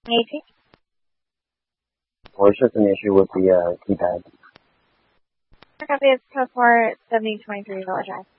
2018? Or it's just an issue with the keypad. Copy of code for 7023 Village Drive.